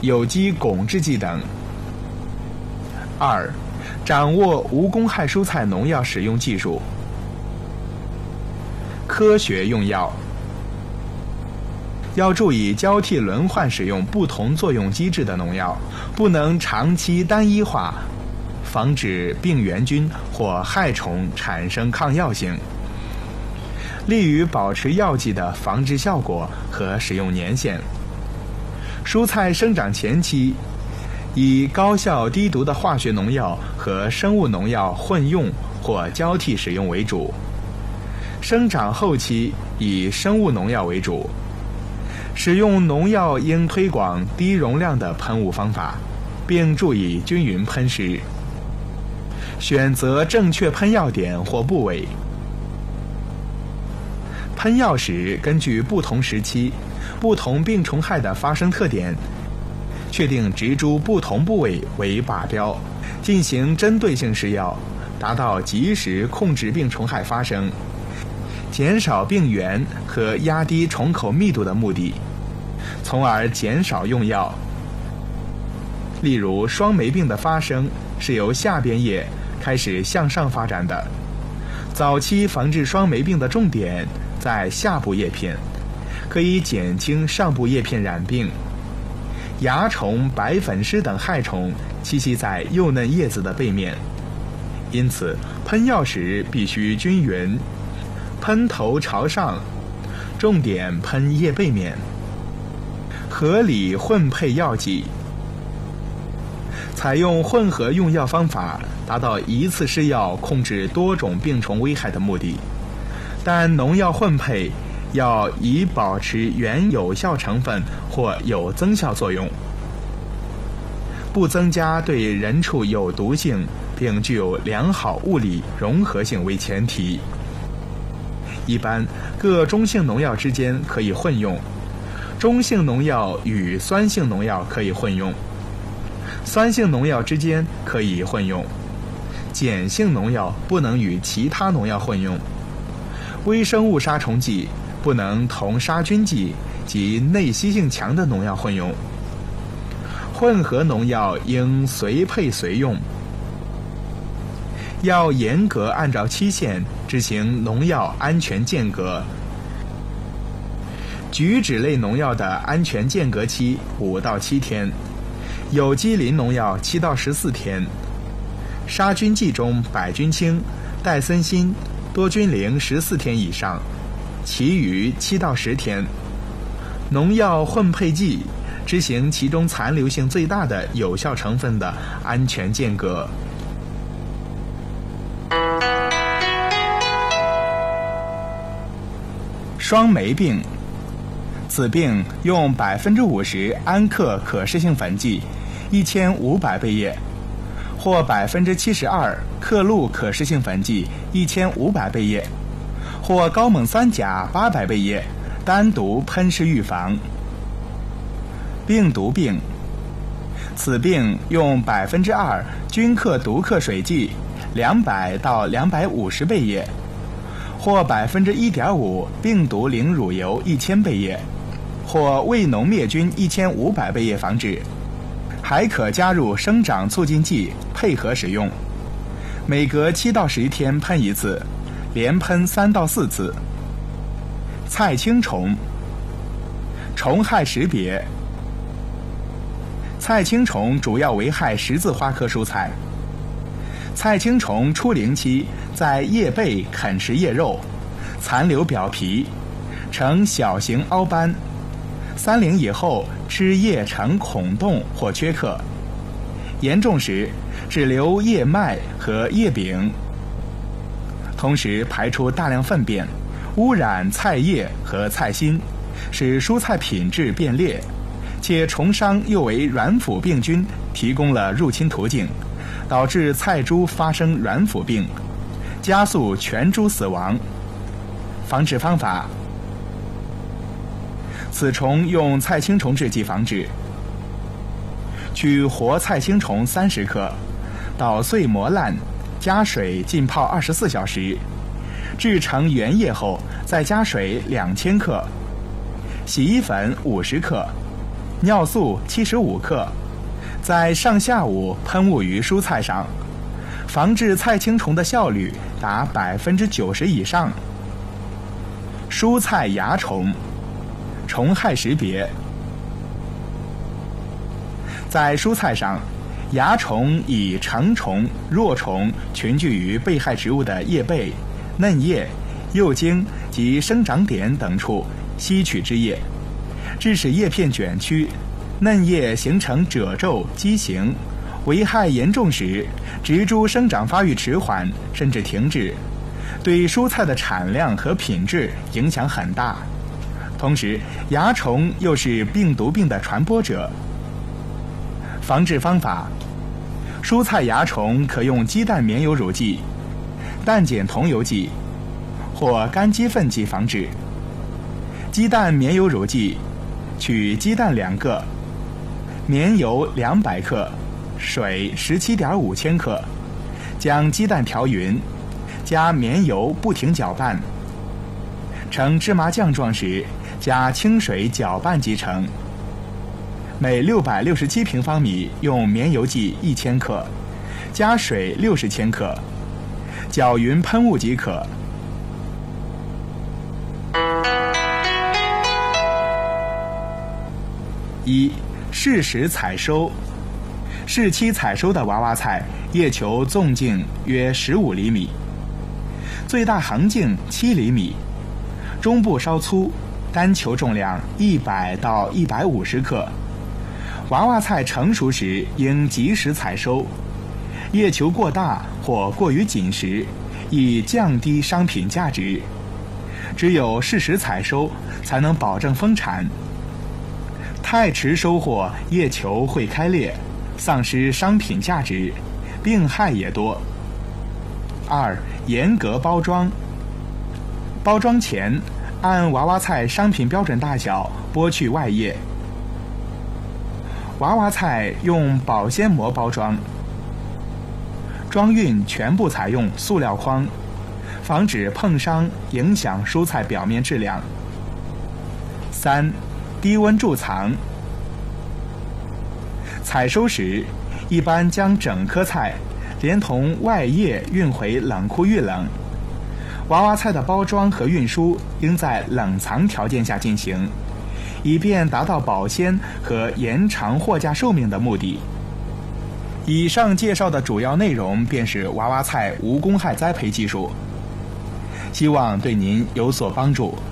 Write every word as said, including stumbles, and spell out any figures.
有机汞制剂等。二、掌握无公害蔬菜农药使用技术。科学用药要注意交替轮换使用不同作用机制的农药，不能长期单一化，防止病原菌或害虫产生抗药性，利于保持药剂的防治效果和使用年限。蔬菜生长前期，以高效低毒的化学农药和生物农药混用或交替使用为主；生长后期以生物农药为主。使用农药应推广低容量的喷雾方法，并注意均匀喷施。选择正确喷药点或部位。喷药时，根据不同时期、不同病虫害的发生特点，确定植株不同部位为靶标，进行针对性施药，达到及时控制病虫害发生，减少病源和压低虫口密度的目的，从而减少用药。例如，霜霉病的发生是由下边叶开始向上发展的，早期防治霜霉病的重点在下部叶片，可以减轻上部叶片染病。蚜虫、白粉虱等害虫栖息在幼嫩叶子的背面，因此喷药时必须均匀，喷头朝上，重点喷叶背面。合理混配药剂，采用混合用药方法，达到一次施药控制多种病虫危害的目的，但农药混配要以保持原有效成分或有增效作用，不增加对人畜有毒性并具有良好物理融合性为前提。一般各中性农药之间可以混用，中性农药与酸性农药可以混用，酸性农药之间可以混用，碱性农药不能与其他农药混用，微生物杀虫剂不能同杀菌剂及内吸性强的农药混用，混合农药应随配随用，要严格按照期限执行农药安全间隔。菊酯类农药的安全间隔期五到七天，有机磷农药七到十四天，杀菌剂中百菌清、戴森辛、多菌灵十四天以上，其余七到十天。农药混配剂执行其中残留性最大的有效成分的安全间隔。霜霉病，此病用百分之五十安克可施性粉剂一千五百倍液，或百分之七十二克氯可施性粉剂一千五百倍液，或高锰酸钾八百倍液，单独喷施预防。病毒病，此病用百分之二均克毒克水剂两百到两百五十倍液，或百分之一点五病毒磷乳油一千倍液，或胃脓灭菌一千五百倍液防治。还可加入生长促进剂配合使用，每隔七到十天喷一次，连喷三到四次。菜青虫，虫害识别。菜青虫主要危害十字花科蔬菜。菜青虫初龄期在叶背啃食叶肉，残留表皮，呈小型凹斑。三龄以后吃叶呈孔洞或缺刻，严重时只留叶脉和叶柄，同时排出大量粪便，污染菜叶和菜心，使蔬菜品质变劣，且虫伤又为软腐病菌提供了入侵途径，导致菜株发生软腐病，加速全株死亡。防治方法，此虫用菜青虫制剂防治。取活菜青虫三十克，捣碎磨烂，加水浸泡二十四小时，制成原液后再加水两千克，洗衣粉五十克， 尿素七十五克，在上下午喷雾于蔬菜上，防治菜青虫的效率达百分之九十以上。蔬菜蚜虫，虫害识别。在蔬菜上，蚜虫以成虫、弱虫群聚于被害植物的叶背、嫩叶、幼茎及生长点等处，吸取汁液，致使叶片卷曲，嫩叶形成褶皱畸形。危害严重时，植株生长发育迟缓，甚至停止，对蔬菜的产量和品质影响很大。同时，蚜虫又是病毒病的传播者。防治方法：蔬菜蚜虫可用鸡蛋棉油乳剂、蛋碱桐油剂或干鸡粪剂防治。鸡蛋棉油乳剂，取鸡蛋两个，棉油两百克，水十七点五千克，将鸡蛋调匀，加棉油不停搅拌，成芝麻酱状时，加清水搅拌即成。每六百六十七平方米用棉油剂一千克，加水六十千克，搅匀喷雾即可。一、适时采收。适期采收的娃娃菜，叶球纵径约十五厘米，最大横径七厘米，中部稍粗，单球重量一百到一百五十克。娃娃菜成熟时应及时采收，叶球过大或过于紧实，易降低商品价值。只有适时采收，才能保证丰产。太迟收获，叶球会开裂，丧失商品价值，病害也多。二、严格包装。包装前，按娃娃菜商品标准大小剥去外叶。娃娃菜用保鲜膜包装，装运全部采用塑料筐，防止碰伤影响蔬菜表面质量。三、低温贮藏。采收时，一般将整颗菜连同外叶运回冷库预冷。娃娃菜的包装和运输应在冷藏条件下进行，以便达到保鲜和延长货架寿命的目的。以上介绍的主要内容便是娃娃菜无公害栽培技术，希望对您有所帮助。